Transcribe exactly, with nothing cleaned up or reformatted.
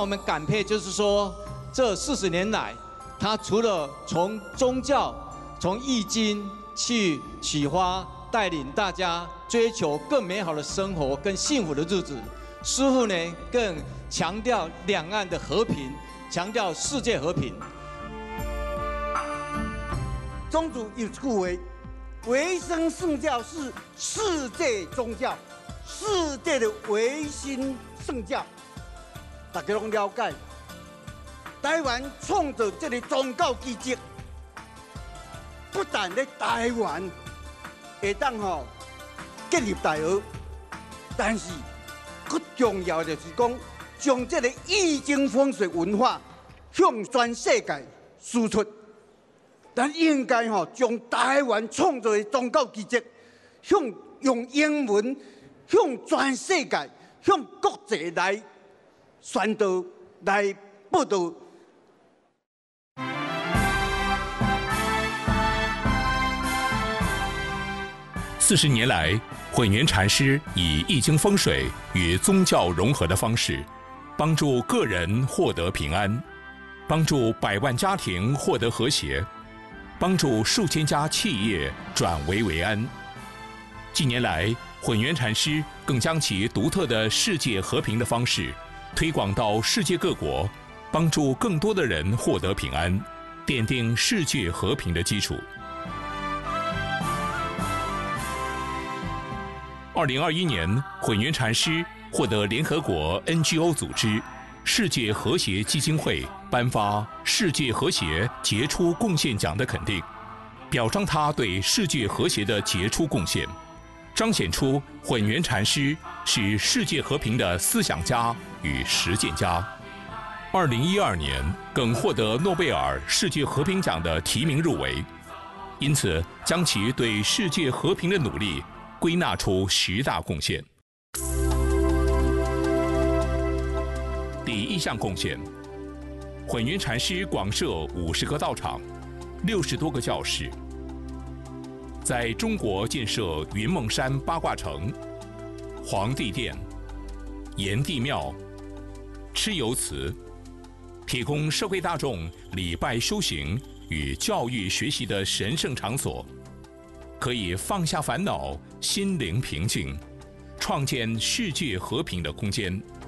我们感佩就是说，这四十年来，他除了从宗教、从易经去启发，带领大家追求更美好的生活、更幸福的日子，师父呢更强调两岸的和平，强调世界和平。 宗主有句话：维生圣教是世界宗教，世界的维新圣教。大家拢了解，台湾创造这个宗教奇迹，不但在台湾会当吼建立大学，但是更重要就是讲，将这个易经风水文化向全世界输出。咱应该吼将台湾创造的宗教奇迹，向用英文向全世界、向国际来宣导、来报道。 四十年来，混元禅师以易经风水与宗教融合的方式，帮助个人获得平安，帮助百万家庭获得和谐，帮助数千家企业转危为安。近年来，混元禅师更将其独特的世界和平的方式推广到世界各国，帮助更多的人获得平安，奠定世界和平的基础。二零二一年，混元禅师获得联合国 N G O 组织世界和谐基金会颁发世界和谐杰出贡献奖的肯定，表彰他对世界和谐的杰出贡献，彰显出混元禅师是世界和平的思想家与实践家。二零一二年更获得诺贝尔世界和平奖的提名入围，因此将其对世界和平的努力归纳出十大贡献。第一项贡献，混元禅师广设五十个道场，六十多个教室，在中国建设云梦山八卦城、皇帝殿、炎帝庙、蚩尤祠，提供社会大众礼拜修行与教育学习的神圣场所，可以放下烦恼，心灵平静，创建世界和平的空间。